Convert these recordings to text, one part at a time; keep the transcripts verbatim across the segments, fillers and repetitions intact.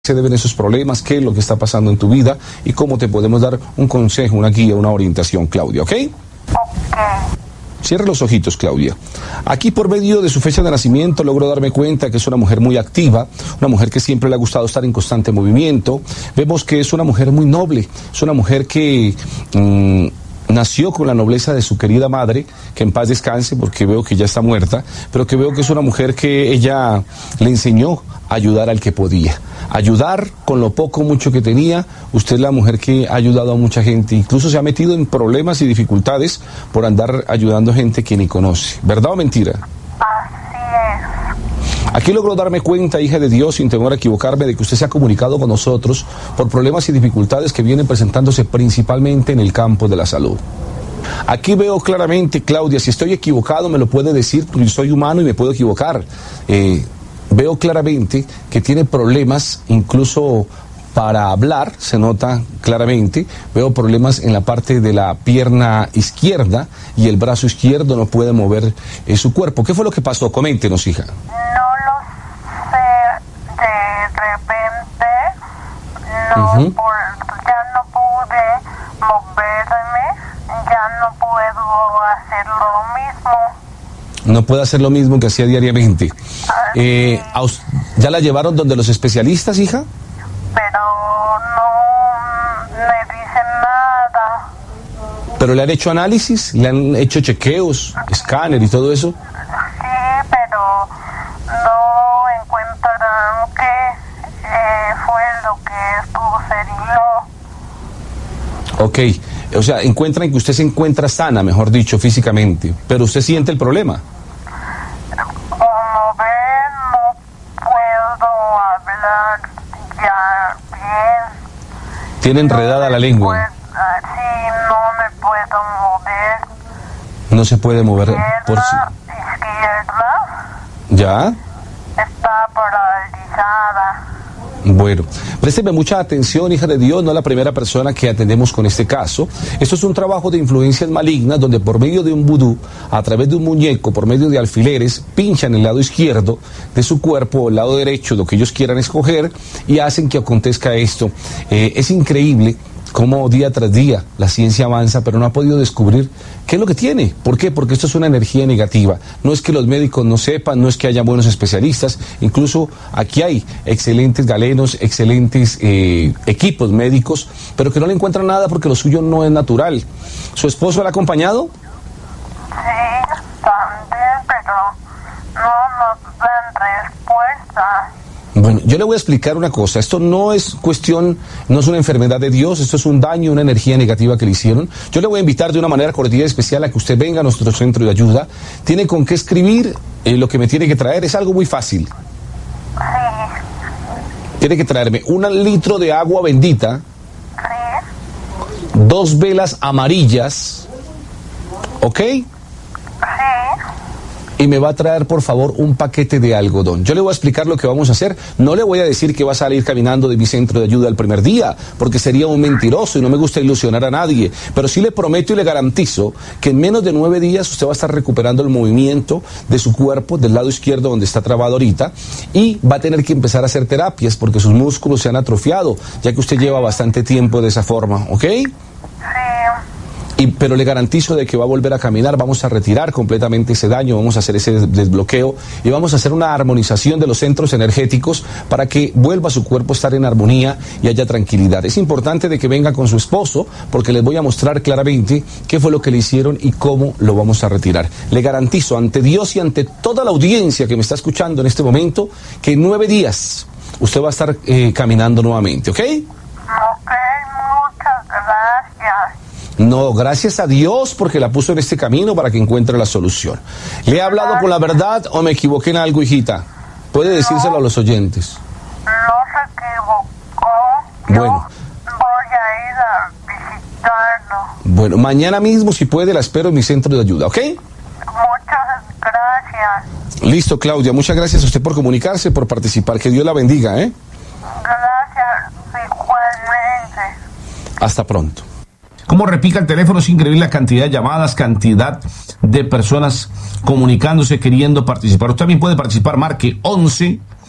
se deben esos problemas, qué es lo que está pasando en tu vida y cómo te podemos dar un consejo, una guía, una orientación, Claudia, ¿ok? Ok. Cierre los ojitos, Claudia. Aquí, por medio de su fecha de nacimiento, logro darme cuenta que es una mujer muy activa, una mujer que siempre le ha gustado estar en constante movimiento. Vemos que es una mujer muy noble, es una mujer que mmm, nació con la nobleza de su querida madre, que en paz descanse porque veo que ya está muerta, pero que veo que es una mujer que ella le enseñó a ayudar al que podía. Ayudar con lo poco, mucho que tenía. Usted es la mujer que ha ayudado a mucha gente, incluso se ha metido en problemas y dificultades por andar ayudando a gente que ni conoce. ¿Verdad o mentira? Así es. Aquí logro darme cuenta, hija de Dios, sin temor a equivocarme, de que usted se ha comunicado con nosotros por problemas y dificultades que vienen presentándose principalmente en el campo de la salud. Aquí veo claramente, Claudia, si estoy equivocado me lo puede decir, porque soy humano y me puedo equivocar. Eh, veo claramente que tiene problemas incluso para hablar, se nota claramente. Veo problemas en la parte de la pierna izquierda y el brazo izquierdo no puede mover eh, su cuerpo. ¿Qué fue lo que pasó? Coméntenos, hija. No lo sé, de repente no, Uh-huh. por, ya no pude moverme, ya no puedo hacer lo mismo. No puede hacer lo mismo que hacía diariamente. Eh, ¿a us- ¿Ya la llevaron donde los especialistas, hija? Pero no me dicen nada. ¿Pero le han hecho análisis? ¿Le han hecho chequeos, escáner y todo eso? Sí, pero no encuentran qué eh, fue lo que sucedió. Ok, o sea, encuentran que usted se encuentra sana, mejor dicho, físicamente, pero usted siente el problema. Como ven, no puedo hablar ya bien. Tiene enredada la lengua, Pues, ah, sí, no me puedo mover. no se puede mover por sí. Izquierda, izquierda ¿Ya? está paralizada. Bueno, présteme mucha atención, hija de Dios, no es la primera persona que atendemos con este caso. Esto es un trabajo de influencias malignas donde por medio de un vudú, a través de un muñeco, por medio de alfileres, pinchan el lado izquierdo de su cuerpo o el lado derecho, lo que ellos quieran escoger, y hacen que acontezca esto. Eh, es increíble cómo día tras día la ciencia avanza, pero no ha podido descubrir qué es lo que tiene. ¿Por qué? Porque esto es una energía negativa. No es que los médicos no sepan, no es que haya buenos especialistas, incluso aquí hay excelentes galenos, excelentes eh, equipos médicos, pero que no le encuentran nada porque lo suyo no es natural. ¿Su esposo la ha acompañado? Sí, también, pero no nos dan respuesta. Bueno, yo le voy a explicar una cosa. Esto no es cuestión, no es una enfermedad de Dios, esto es un daño, una energía negativa que le hicieron. Yo le voy a invitar de una manera cordial y especial a que usted venga a nuestro centro de ayuda. Tiene con qué escribir eh, lo que me tiene que traer. Es algo muy fácil. Sí, Tiene que traerme un litro de agua bendita, sí, dos velas amarillas, ¿ok? sí. Y me va a traer, por favor, un paquete de algodón. Yo le voy a explicar lo que vamos a hacer. No le voy a decir que va a salir caminando de mi centro de ayuda el primer día, porque sería un mentiroso y no me gusta ilusionar a nadie. Pero sí le prometo y le garantizo que en menos de nueve días usted va a estar recuperando el movimiento de su cuerpo, del lado izquierdo donde está trabado ahorita, y va a tener que empezar a hacer terapias porque sus músculos se han atrofiado, ya que usted lleva bastante tiempo de esa forma, ¿ok? Sí, Y, pero le garantizo de que va a volver a caminar, vamos a retirar completamente ese daño, vamos a hacer ese des- desbloqueo y vamos a hacer una armonización de los centros energéticos para que vuelva su cuerpo a estar en armonía y haya tranquilidad. Es importante de que venga con su esposo porque les voy a mostrar claramente qué fue lo que le hicieron y cómo lo vamos a retirar. Le garantizo ante Dios y ante toda la audiencia que me está escuchando en este momento que en nueve días usted va a estar eh, caminando nuevamente, ¿ok? ok, muchas gracias. No, gracias a Dios porque la puso en este camino para que encuentre la solución. ¿Le he hablado con la verdad o me equivoqué en algo, hijita? Puede decírselo a los oyentes. No se equivocó. Bueno. Yo voy a ir a visitarlo. Bueno, mañana mismo, si puede, la espero en mi centro de ayuda, ¿ok? Muchas gracias. Listo, Claudia. Muchas gracias a usted por comunicarse, por participar. Que Dios la bendiga, ¿eh? Gracias igualmente. Hasta pronto. Como repica el teléfono, es increíble la cantidad de llamadas, cantidad de personas comunicándose, queriendo participar. Usted también puede participar, marque once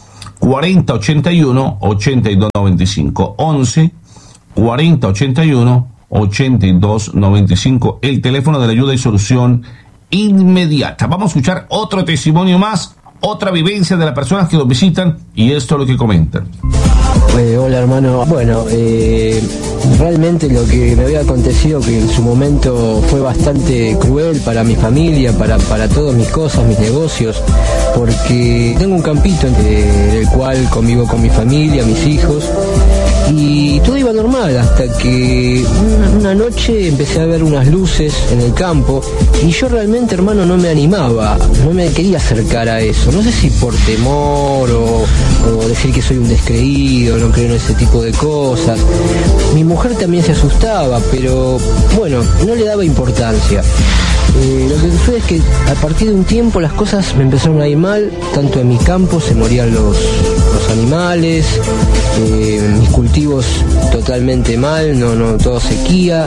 cuarenta ochenta y uno ochenta y dos noventa y cinco. once cuarenta ochenta y uno ochenta y dos noventa y cinco, el teléfono de la ayuda y solución inmediata. Vamos a escuchar otro testimonio más, otra vivencia de las personas que nos visitan, y esto es lo que comentan. Eh, hola hermano, bueno, eh, realmente lo que me había acontecido, que en su momento fue bastante cruel para mi familia, para, para todas mis cosas, mis negocios, porque tengo un campito eh, en el cual convivo con mi familia, mis hijos, y todo iba normal hasta que una, una noche empecé a ver unas luces en el campo y yo realmente, hermano, no me animaba, no me quería acercar a eso, no sé si por temor o, o decir que soy un descreído, no creo en ese tipo de cosas. Mi mujer también se asustaba, pero bueno, no le daba importancia. Eh, lo que sucede es que a partir de un tiempo las cosas me empezaron a ir mal, tanto en mi campo se morían los, los animales, eh, mis cultivos totalmente mal, no, no, todo sequía,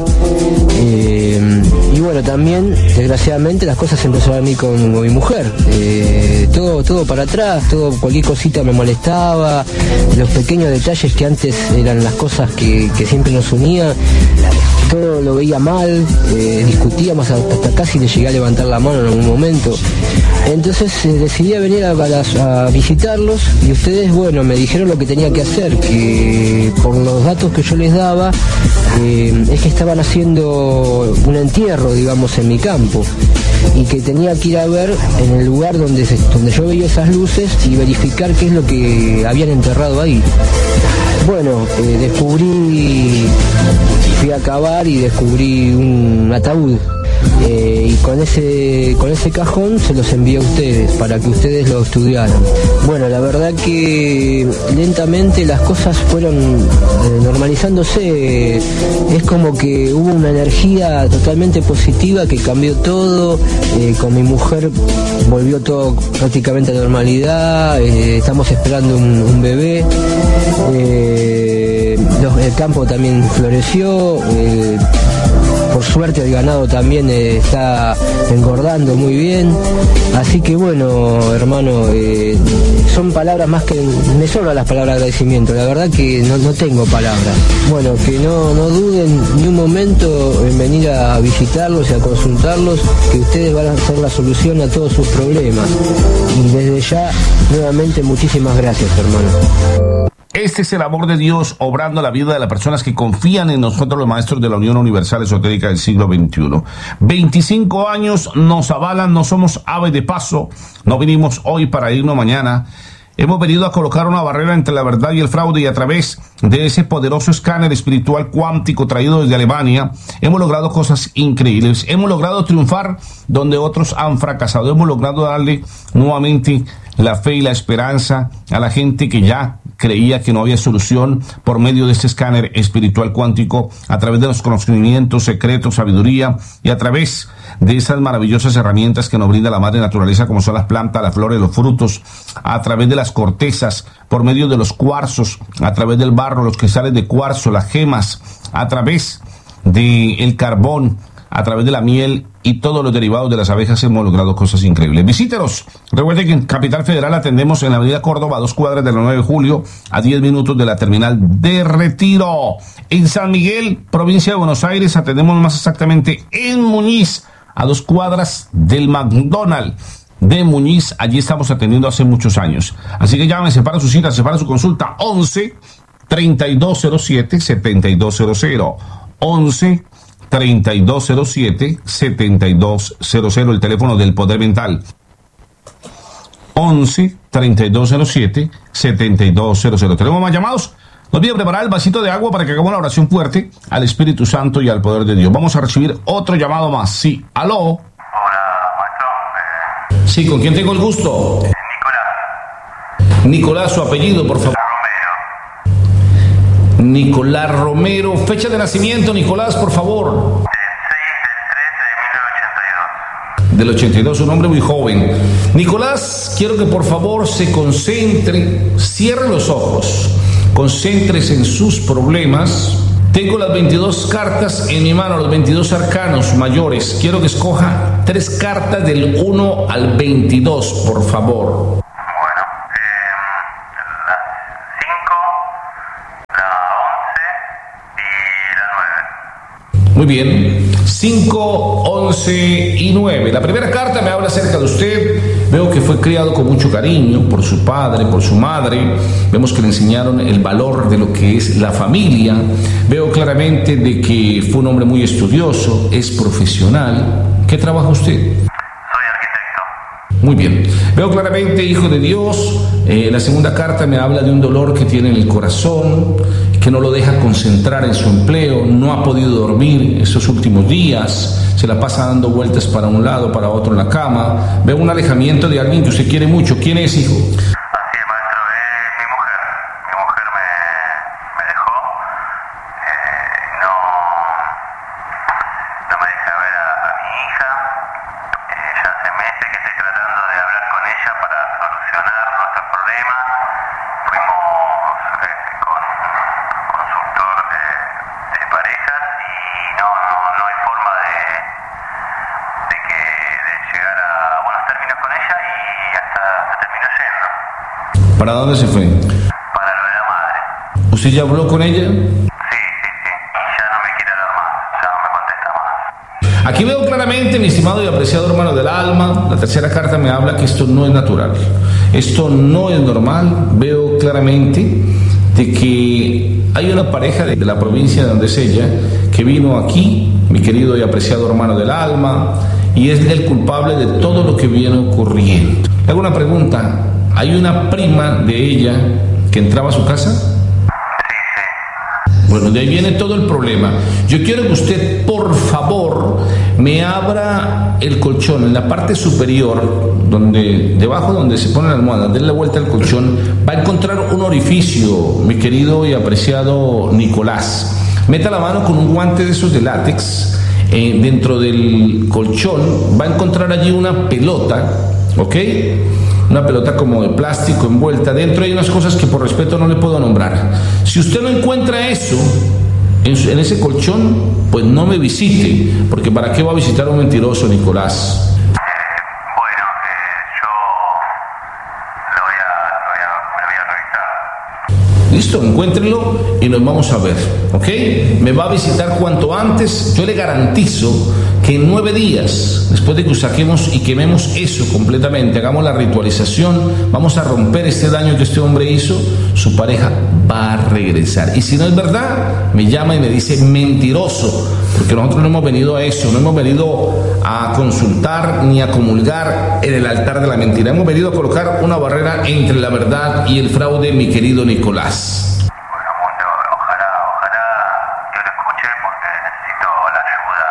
eh, y bueno, también desgraciadamente las cosas empezaron a ir con, con mi mujer, eh, todo, todo para atrás, todo, cualquier cosita me molestaba, los pequeños detalles que antes eran las cosas que, que siempre nos unían, todo lo veía mal, eh, discutíamos hasta, hasta casi le llegué a levantar la mano en algún momento. Entonces eh, decidí venir a, a, a visitarlos y ustedes, bueno, me dijeron lo que tenía que hacer, que por los datos que yo les daba, eh, es que estaban haciendo un entierro, digamos, en mi campo y que tenía que ir a ver en el lugar donde, se, donde yo veía esas luces y verificar qué es lo que habían enterrado ahí. Bueno, eh, descubrí, fui a cavar y descubrí un ataúd. Eh, y con ese con ese cajón se los envié a ustedes para que ustedes lo estudiaran. Bueno, la verdad que lentamente las cosas fueron eh, normalizándose, es como que hubo una energía totalmente positiva que cambió todo, eh, con mi mujer volvió todo prácticamente a normalidad, eh, estamos esperando un, un bebé, eh, los, el campo también floreció, eh, por suerte el ganado también eh, está engordando muy bien, así que bueno, hermano, eh, son palabras más que, me sobran las palabras de agradecimiento, la verdad que no, no tengo palabras. Bueno, que no, no duden ni un momento en venir a visitarlos y a consultarlos, que ustedes van a hacer la solución a todos sus problemas. Y desde ya, nuevamente, muchísimas gracias, hermano. Este es el amor de Dios obrando la vida de las personas que confían en nosotros, los maestros de la Unión Universal Esotérica del siglo veintiuno. veinticinco años nos avalan, no somos ave de paso, no vinimos hoy para irnos mañana. Hemos venido a colocar una barrera entre la verdad y el fraude, y a través de ese poderoso escáner espiritual cuántico traído desde Alemania, hemos logrado cosas increíbles. Hemos logrado triunfar donde otros han fracasado. Hemos logrado darle nuevamente la fe y la esperanza a la gente que ya creía que no había solución, por medio de este escáner espiritual cuántico, a través de los conocimientos secretos, sabiduría, y a través de esas maravillosas herramientas que nos brinda la madre naturaleza, como son las plantas, las flores, los frutos, a través de las cortezas, por medio de los cuarzos, a través del barro, los cristales de cuarzo, las gemas, a través del carbón, a través de la miel y todos los derivados de las abejas. Hemos logrado cosas increíbles. Visítenos. Recuerden que en Capital Federal atendemos en la avenida Córdoba, a dos cuadras de la nueve de julio, a diez minutos de la terminal de Retiro. En San Miguel, provincia de Buenos Aires, atendemos más exactamente en Muñiz, a dos cuadras del McDonald's de Muñiz. Allí estamos atendiendo hace muchos años. Así que llámense para su cita, separa su consulta. once treinta y dos cero siete setenta y dos cero cero. once treinta y dos cero siete setenta y dos cero cero, el teléfono del poder mental. once treinta y dos cero siete setenta y dos cero cero. ¿Tenemos más llamados? No olviden preparar el vasito de agua para que hagamos una oración fuerte al Espíritu Santo y al poder de Dios. Vamos a recibir otro llamado más. Sí, aló. Hola, maestro. Eh, Sí, ¿con quién tengo el gusto? Nicolás. Nicolás, su apellido, por favor. Romero. Nicolás Romero. Fecha de nacimiento, Nicolás, por favor. Del ochenta y dos, un hombre muy joven. Nicolás, quiero que por favor se concentre, cierre los ojos, concéntrese en sus problemas. Tengo las veintidós cartas en mi mano, los veintidós arcanos mayores. Quiero que escoja tres cartas del uno al veintidós, por favor. Bueno, eh, la Muy bien, cinco, once y nueve. La primera carta me habla acerca de usted. Veo que fue criado con mucho cariño por su padre, por su madre. Vemos que le enseñaron el valor de lo que es la familia. Veo claramente de que fue un hombre muy estudioso, es profesional. ¿Qué trabaja usted? Soy arquitecto. Muy bien. Veo claramente, hijo de Dios. Eh, la segunda carta me habla de un dolor que tiene en el corazón, que no lo deja concentrar en su empleo, no ha podido dormir estos últimos días, se la pasa dando vueltas para un lado, para otro en la cama. Veo un alejamiento de alguien que usted quiere mucho. ¿Quién es, hijo? Así es, maestro, es mi mujer. Mi mujer me, me dejó. Eh, no, no me deja ver a, a mi hija. Eh, ya hace meses que estoy tratando de hablar con ella para solucionar nuestros problemas. Fuimos eh, con un consultor de, de parejas y no, no, no hay forma de, de que de llegar a buenos términos con ella y hasta se terminó yendo ¿Para dónde se fue? para lo de la madre. ¿Usted ya habló con ella? Sí, sí, sí. Y ya no me quiere hablar más, ya no me contesta más. Aquí veo claramente, mi estimado y apreciado hermano del alma, la tercera carta me habla que esto no es natural, esto no es normal. Veo claramente de que hay una pareja de la provincia de donde es ella que vino aquí, mi querido y apreciado hermano del alma, y es el culpable de todo lo que viene ocurriendo. Le hago una pregunta, ¿hay una prima de ella que entraba a su casa? Bueno, de ahí viene todo el problema. Yo quiero que usted, por favor, me abra el colchón en la parte superior, donde debajo donde se pone la almohada, denle vuelta al colchón, va a encontrar un orificio, mi querido y apreciado Nicolás. Meta la mano con un guante de esos de látex, eh, dentro del colchón, va a encontrar allí una pelota, ¿ok? Una pelota como de plástico envuelta. Dentro hay unas cosas que por respeto no le puedo nombrar. Si usted no encuentra eso en, su, en ese colchón, pues no me visite, porque ¿para qué va a visitar a un mentiroso, Nicolás? Bueno, eh, yo lo voy a, lo voy a, lo voy a revisar. Listo, encuéntrenlo y nos vamos a ver, ¿ok? Me va a visitar cuanto antes. Yo le garantizo que en nueve días, después de que saquemos y quememos eso completamente, hagamos la ritualización, vamos a romper este daño que este hombre hizo, su pareja va a regresar. Y si no es verdad, me llama y me dice mentiroso, porque nosotros no hemos venido a eso, no hemos venido a consultar ni a comulgar en el altar de la mentira, hemos venido a colocar una barrera entre la verdad y el fraude, mi querido Nicolás. Bueno, mucho, ojalá, ojalá yo lo escuche porque necesito la ayuda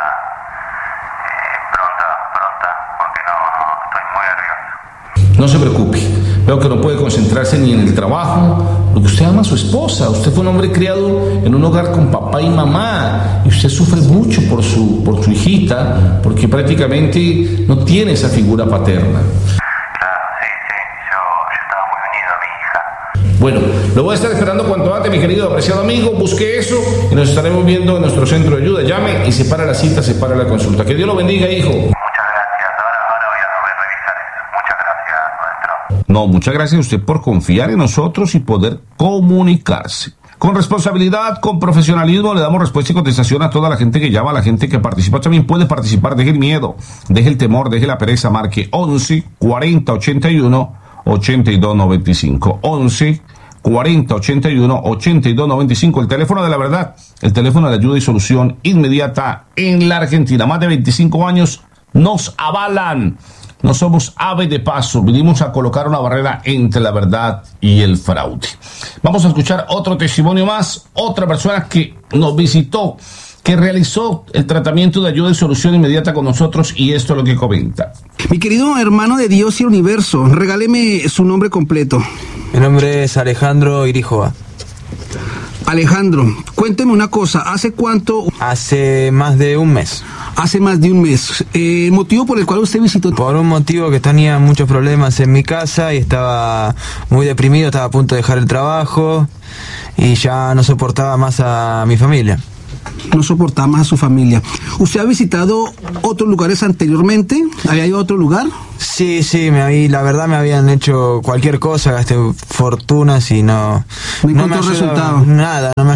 eh, pronta, pronta, porque no, no estoy muy nervioso. No se preocupe, veo que no puede concentrarse ni en el trabajo, porque usted ama a su esposa, usted fue un hombre criado en un hogar con papá y mamá, y usted sufre mucho por su, por su hijita, porque prácticamente no tiene esa figura paterna. Claro, sí, sí, yo, yo estaba muy unido a mi hija. Bueno, lo voy a estar esperando cuanto antes, mi querido apreciado amigo, busque eso y nos estaremos viendo en nuestro centro de ayuda. Llame y separa la cita, separa la consulta. Que Dios lo bendiga, hijo. Muchas gracias, ahora, ahora voy, a, voy a revisar eso. Muchas gracias, maestro. No, muchas gracias a usted por confiar en nosotros y poder comunicarse. Con responsabilidad, con profesionalismo, le damos respuesta y contestación a toda la gente que llama, a la gente que participa. También puede participar, deje el miedo, deje el temor, deje la pereza, marque once, cuarenta, ochenta y uno, ochenta y dos noventa y cinco. once, cuarenta, ochenta y uno, ochenta y dos noventa y cinco, el teléfono de la verdad, el teléfono de ayuda y solución inmediata en la Argentina. Más de veinticinco años nos avalan. No somos ave de paso, vinimos a colocar una barrera entre la verdad y el fraude. Vamos a escuchar otro testimonio más, otra persona que nos visitó, que realizó el tratamiento de ayuda y solución inmediata con nosotros, y esto es lo que comenta. Mi querido hermano de Dios y el universo, regáleme su nombre completo. Mi nombre es Alejandro Irijova. Alejandro, cuénteme una cosa, ¿hace cuánto? Hace más de un mes. Hace más de un mes. Eh, ¿El motivo por el cual usted visitó? Por un motivo que tenía muchos problemas en mi casa y estaba muy deprimido, estaba a punto de dejar el trabajo y ya no soportaba más a mi familia. No soportaba más a su familia. ¿Usted ha visitado otros lugares anteriormente? ¿Había ido a otro lugar? Sí, sí, me habí, la verdad me habían hecho cualquier cosa, gasté fortunas y no... ¿No encontró resultado? Nada, no me ayudaba.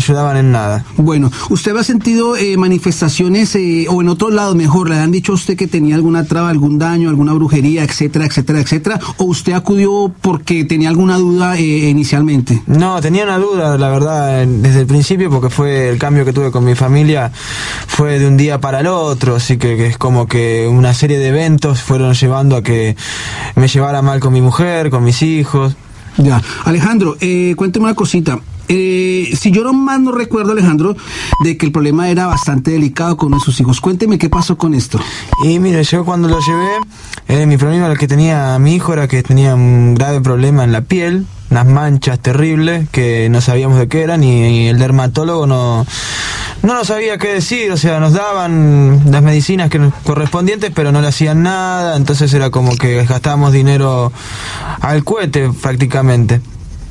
ayudaban en nada. Bueno, ¿usted ha sentido eh, manifestaciones eh, o en otro lado mejor, le han dicho a usted que tenía alguna traba, algún daño, alguna brujería, etcétera, etcétera, etcétera? ¿O usted acudió porque tenía alguna duda eh, inicialmente? No, tenía una duda, la verdad, desde el principio, porque fue el cambio que tuve con mi familia, fue de un día para el otro, así que, que es como que una serie de eventos fueron llevando a que me llevara mal con mi mujer, con mis hijos. Ya, Alejandro, eh, cuénteme una cosita. Eh, si yo no mal no recuerdo, Alejandro, de que el problema era bastante delicado con uno de sus hijos. Cuénteme qué pasó con esto. Y mire, yo cuando lo llevé, eh, mi problema el que tenía mi hijo era que tenía un grave problema en la piel, unas manchas terribles que no sabíamos de qué eran, y, y el dermatólogo no, no nos sabía qué decir. O sea, nos daban las medicinas que nos correspondientes, pero no le hacían nada, entonces era como que gastábamos dinero al cohete prácticamente.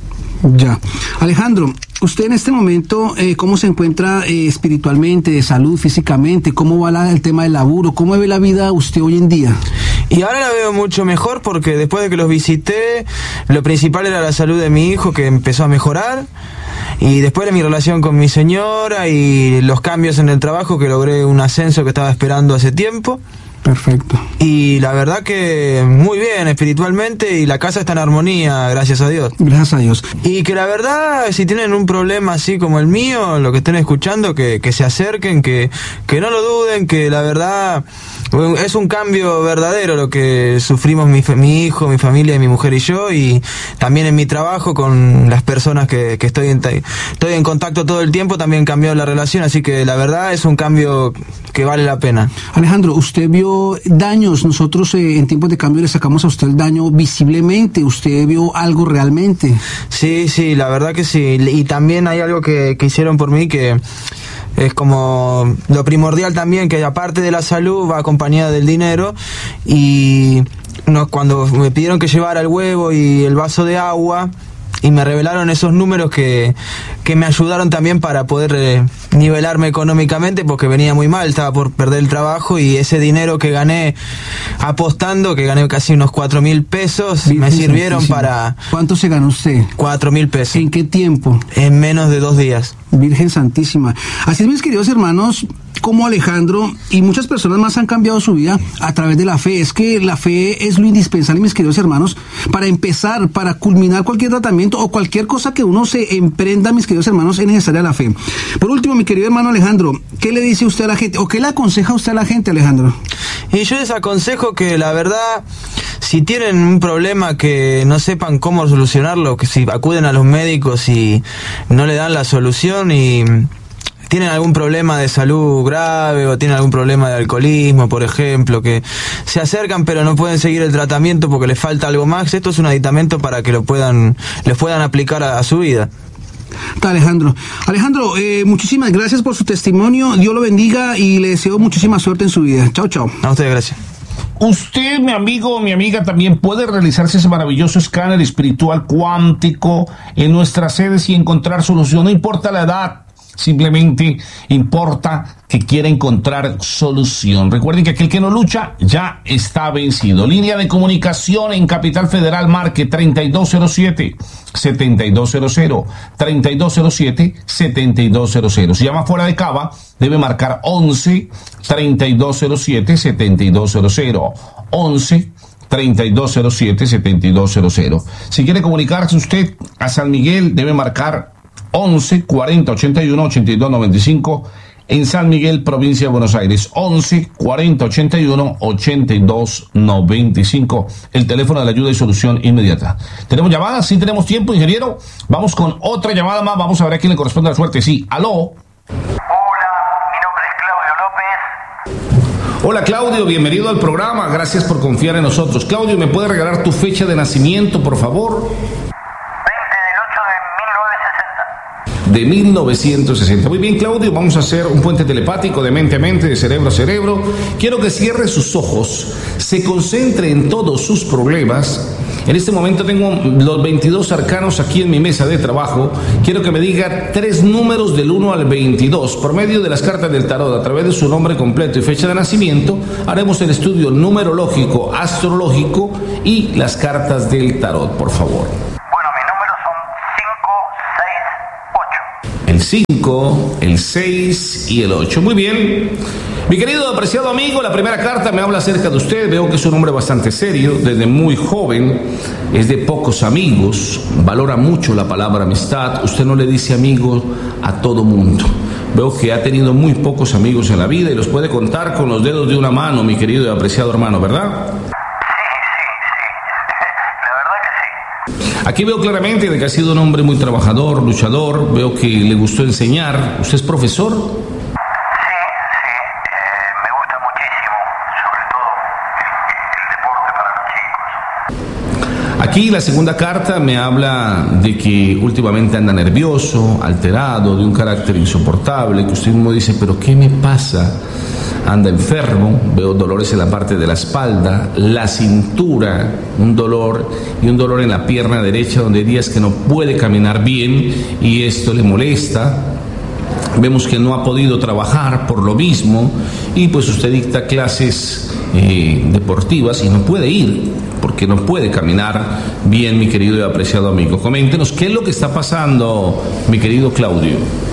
Ya. Alejandro, usted en este momento, eh, ¿cómo se encuentra eh, espiritualmente, de salud, físicamente? ¿Cómo va la, el tema del laburo? ¿Cómo ve la vida usted hoy en día? Y ahora la veo mucho mejor porque después de que los visité, lo principal era la salud de mi hijo, que empezó a mejorar. Y después de mi relación con mi señora y los cambios en el trabajo, que logré un ascenso que estaba esperando hace tiempo. Perfecto. Y la verdad que muy bien espiritualmente, y la casa está en armonía, gracias a Dios. Gracias a Dios. Y que la verdad, si tienen un problema así como el mío, lo que estén escuchando, que, que se acerquen, que, que no lo duden, que la verdad es un cambio verdadero lo que sufrimos mi, mi hijo, mi familia, mi mujer y yo, y también en mi trabajo con las personas que, que estoy, en, estoy en contacto todo el tiempo, también cambió la relación, así que la verdad es un cambio que vale la pena. Alejandro, usted vio daños, nosotros eh, en tiempos de cambio le sacamos a usted el daño visiblemente, ¿usted vio algo realmente? Sí, sí, la verdad que sí, y también hay algo que, que hicieron por mí que es como lo primordial también, que aparte de la salud va acompañada del dinero, y no, cuando me pidieron que llevara el huevo y el vaso de agua, y me revelaron esos números que, que me ayudaron también para poder eh, nivelarme económicamente, porque venía muy mal, estaba por perder el trabajo, y ese dinero que gané apostando, que gané casi unos cuatro mil pesos, Virgen me sirvieron Santísima. Para... ¿Cuánto se ganó usted? Cuatro mil pesos. ¿En qué tiempo? En menos de dos días. Virgen Santísima. Así es, mis queridos hermanos, como Alejandro y muchas personas más han cambiado su vida a través de la fe. Es que la fe es lo indispensable, mis queridos hermanos, para empezar, para culminar cualquier tratamiento o cualquier cosa que uno se emprenda, mis queridos hermanos, es necesaria la fe. Por último, mi querido hermano Alejandro, ¿qué le dice usted a la gente o qué le aconseja usted a la gente, Alejandro? Y yo les aconsejo que la verdad, si tienen un problema que no sepan cómo solucionarlo, que si acuden a los médicos y no le dan la solución, y tienen algún problema de salud grave o tienen algún problema de alcoholismo, por ejemplo, que se acercan pero no pueden seguir el tratamiento porque les falta algo más, esto es un aditamento para que lo puedan, les puedan aplicar a, a su vida. Está Alejandro. Alejandro, eh, muchísimas gracias por su testimonio, Dios lo bendiga y le deseo muchísima suerte en su vida. Chao, chao. A ustedes, gracias. Usted, mi amigo o mi amiga, también puede realizarse ese maravilloso escáner espiritual cuántico en nuestras sedes y encontrar solución. No importa la edad, simplemente importa que quiera encontrar solución. Recuerden que aquel que no lucha ya está vencido. Línea de comunicación en Capital Federal, marque treinta y dos cero siete, setenta y dos cero cero, treinta y dos cero siete, setenta y dos cero cero. Si llama fuera de Cava, debe marcar once, treinta y dos cero siete, setenta y dos cero cero. once, treinta y dos cero siete, setenta y dos cero cero. Si quiere comunicarse usted a San Miguel, debe marcar once, cuarenta, ochenta y uno, ochenta y dos, noventa y cinco. En San Miguel, provincia de Buenos Aires, once, cuarenta, ochenta y uno, ochenta y dos, noventa y cinco. El teléfono de la ayuda y solución inmediata. ¿Tenemos llamadas? Sí, tenemos tiempo, ingeniero. Vamos con otra llamada más. Vamos a ver a quién le corresponde la suerte. Sí, aló. Hola, mi nombre es Claudio López. Hola, Claudio, bienvenido al programa. Gracias por confiar en nosotros. Claudio, ¿me puede regalar tu fecha de nacimiento, por favor? De mil novecientos sesenta. Muy bien, Claudio, vamos a hacer un puente telepático de mente a mente, de cerebro a cerebro. Quiero que cierre sus ojos, se concentre en todos sus problemas. En este momento tengo los veintidós arcanos aquí en mi mesa de trabajo. Quiero que me diga tres números del uno al veintidós. Por medio de las cartas del tarot, a través de su nombre completo y fecha de nacimiento, haremos el estudio numerológico, astrológico y las cartas del tarot, por favor. Bueno, mis números son cinco, seis, ocho. El el cinco, el seis y el ocho. Muy bien. Mi querido apreciado amigo, la primera carta me habla acerca de usted. Veo que es un hombre bastante serio, desde muy joven, es de pocos amigos, valora mucho la palabra amistad. Usted no le dice amigo a todo mundo. Veo que ha tenido muy pocos amigos en la vida y los puede contar con los dedos de una mano, mi querido y apreciado hermano, ¿verdad? Aquí veo claramente de que ha sido un hombre muy trabajador, luchador. Veo que le gustó enseñar. ¿Usted es profesor? Sí, sí. Eh, me gusta muchísimo, sobre todo el, el deporte para los chicos. Aquí la segunda carta me habla de que últimamente anda nervioso, alterado, de un carácter insoportable, que usted mismo dice, pero ¿qué me pasa? Anda enfermo, veo dolores en la parte de la espalda, la cintura, un dolor y un dolor en la pierna derecha donde hay días que no puede caminar bien y esto le molesta. Vemos que no ha podido trabajar por lo mismo y pues usted dicta clases eh, deportivas y no puede ir porque no puede caminar bien, mi querido y apreciado amigo. Coméntenos qué es lo que está pasando, mi querido Claudio.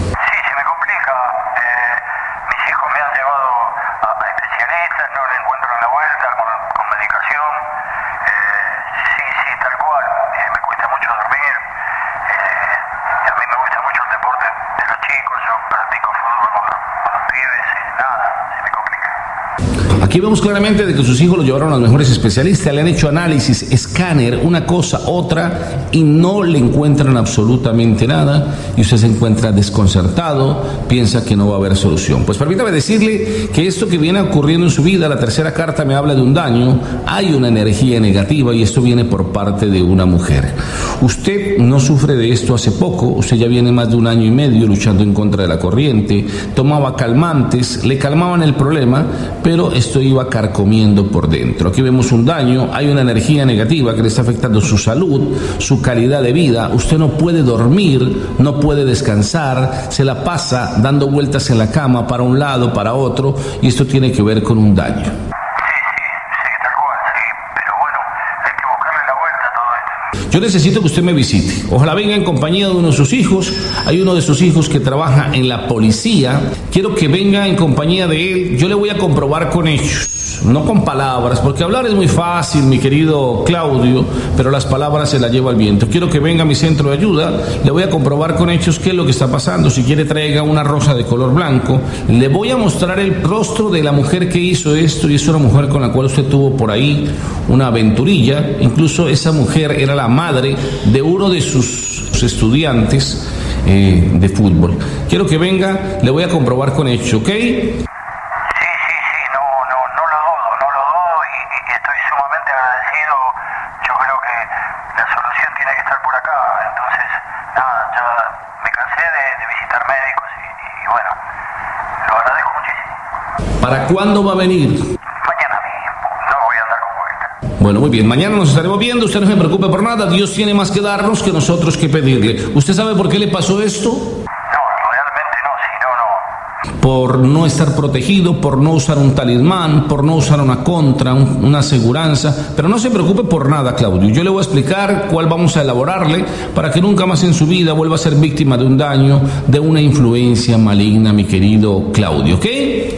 Aquí vemos claramente de que sus hijos lo llevaron a los mejores especialistas, le han hecho análisis, escáner, una cosa, otra, y no le encuentran absolutamente nada, y usted se encuentra desconcertado, piensa que no va a haber solución. Pues permítame decirle que esto que viene ocurriendo en su vida, la tercera carta me habla de un daño, hay una energía negativa y esto viene por parte de una mujer. Usted no sufre de esto hace poco, usted ya viene más de un año y medio luchando en contra de la corriente, tomaba calmantes, le calmaban el problema, pero esto iba carcomiendo por dentro. Aquí vemos un daño, hay una energía negativa que le está afectando su salud, su calidad de vida. Usted no puede dormir, no puede descansar, se la pasa dando vueltas en la cama para un lado, para otro, y esto tiene que ver con un daño. Yo necesito que usted me visite. Ojalá venga en compañía de uno de sus hijos. Hay uno de sus hijos que trabaja en la policía. Quiero que venga en compañía de él. Yo le voy a comprobar con hechos, no con palabras, porque hablar es muy fácil, mi querido Claudio, pero las palabras se las lleva el viento. Quiero que venga a mi centro de ayuda. Le voy a comprobar con hechos qué es lo que está pasando. Si quiere, traiga una rosa de color blanco. Le voy a mostrar el rostro de la mujer que hizo esto, y es una mujer con la cual usted tuvo por ahí una aventurilla. Incluso esa mujer era la madre de uno de sus estudiantes eh, de fútbol. Quiero que venga, le voy a comprobar con hecho, ¿ok? Sí, sí, sí, no, no, no lo dudo, no lo dudo y, y estoy sumamente agradecido. Yo creo que la solución tiene que estar por acá. Entonces, nada, ya me cansé de, de visitar médicos y, y bueno, lo agradezco muchísimo. ¿Para cuándo va a venir? Bueno, muy bien, mañana nos estaremos viendo, usted no se preocupe por nada, Dios tiene más que darnos que nosotros que pedirle. ¿Usted sabe por qué le pasó esto? No, realmente no, si no, no. Por no estar protegido, por no usar un talismán, por no usar una contra, un, una aseguranza, pero no se preocupe por nada, Claudio. Yo le voy a explicar cuál vamos a elaborarle para que nunca más en su vida vuelva a ser víctima de un daño, de una influencia maligna, mi querido Claudio, ¿ok?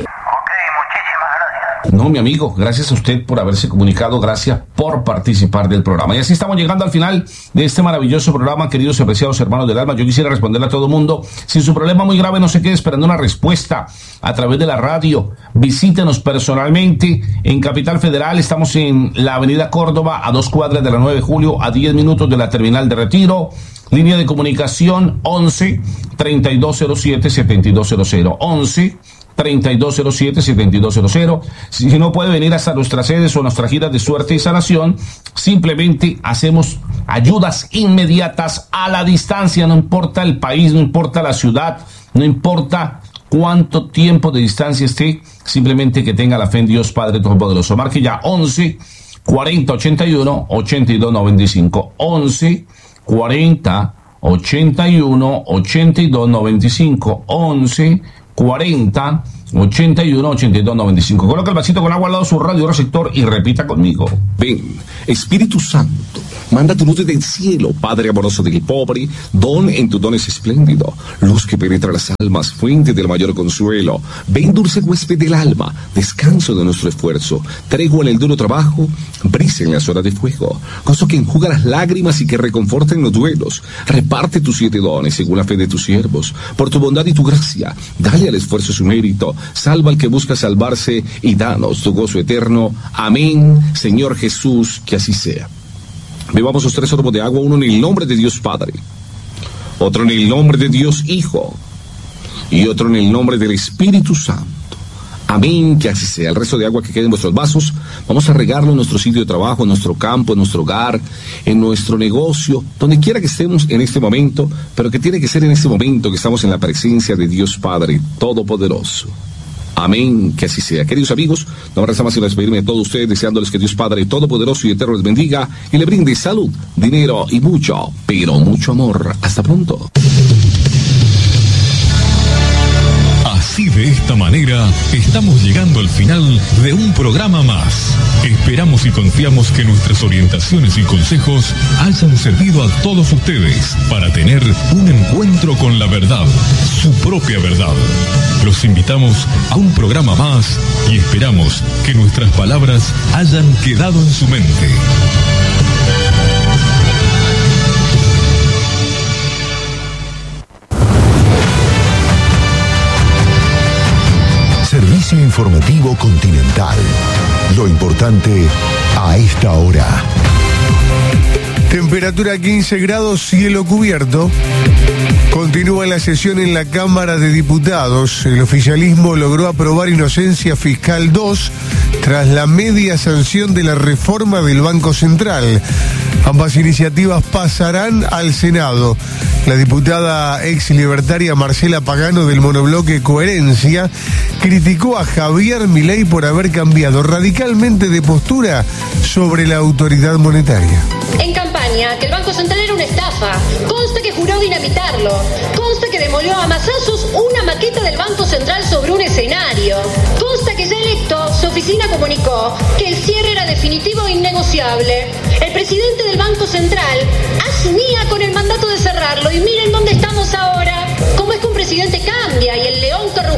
No, mi amigo, gracias a usted por haberse comunicado, gracias por participar del programa. Y así estamos llegando al final de este maravilloso programa, queridos y apreciados hermanos del alma. Yo quisiera responderle a todo el mundo, si su problema muy grave no se quede esperando una respuesta a través de la radio, visítenos personalmente en Capital Federal. Estamos en la avenida Córdoba, a dos cuadras de la nueve de julio, a diez minutos de la terminal de Retiro. Línea de comunicación once, treinta y dos cero siete, setenta y dos cero cero, once, treinta y dos cero siete, setenta y dos cero cero. Si no puede venir hasta nuestras sedes o nuestras giras de suerte y sanación, simplemente hacemos ayudas inmediatas a la distancia, no importa el país, no importa la ciudad, no importa cuánto tiempo de distancia esté, simplemente que tenga la fe en Dios Padre Todopoderoso. Marque ya once, cuarenta, ochenta y uno, ochenta y dos noventa y cinco, once, cuarenta, ochenta y uno, ochenta y dos noventa y cinco, once, cuarenta, ochenta y uno, ochenta y dos noventa y cinco. Coloca el vasito con agua al lado de su radio receptor y repita conmigo. Ven, Espíritu Santo, Manda tu luz del cielo, Padre amoroso del pobre, don en tu don es espléndido, luz que penetra las almas, fuente del mayor consuelo. Ven, dulce huésped del alma, descanso de nuestro esfuerzo, tregua en el duro trabajo, brisa en las horas de fuego, gozo que enjuga las lágrimas y que reconforta en los duelos. Reparte tus siete dones según la fe de tus siervos, por tu bondad y tu gracia, dale al esfuerzo su mérito, salva al que busca salvarse y danos tu gozo eterno. Amén, Señor Jesús, que así sea. Bebamos los tres sorbos de agua, uno en el nombre de Dios Padre, otro en el nombre de Dios Hijo y otro en el nombre del Espíritu Santo. Amén, que así sea. El resto de agua que quede en vuestros vasos, vamos a regarlo en nuestro sitio de trabajo, en nuestro campo, en nuestro hogar, en nuestro negocio, donde quiera que estemos en este momento, pero que tiene que ser en este momento que estamos en la presencia de Dios Padre Todopoderoso. Amén, que así sea. Queridos amigos, no me resta más sino despedirme de todos ustedes, deseándoles que Dios Padre Todopoderoso y Eterno les bendiga y le brinde salud, dinero y mucho, pero mucho amor. Hasta pronto. Así, de esta manera, estamos llegando al final de un programa más. Esperamos y confiamos que nuestras orientaciones y consejos hayan servido a todos ustedes para tener un encuentro con la verdad, su propia verdad. Los invitamos a un programa más y esperamos que nuestras palabras hayan quedado en su mente. Servicio Informativo Continental. Lo importante a esta hora. Temperatura quince grados, cielo cubierto. Continúa la sesión en la Cámara de Diputados. El oficialismo logró aprobar Inocencia Fiscal dos tras la media sanción de la reforma del Banco Central. Ambas iniciativas pasarán al Senado. La diputada ex libertaria Marcela Pagano del monobloque Coherencia criticó a Javier Milei por haber cambiado radicalmente de postura sobre la autoridad monetaria. En campaña, que el Banco Central era una estafa. Consta que juró dinamitarlo. Consta que demolió a mazazos una maqueta del Banco Central sobre un escenario. Consta que ya electo, su oficina comunicó que el cierre era definitivo e innegociable. El presidente del Banco Central asumía con el mandato de cerrarlo y miren dónde estamos ahora. ¿Cómo es que un presidente cambia y el león corrupto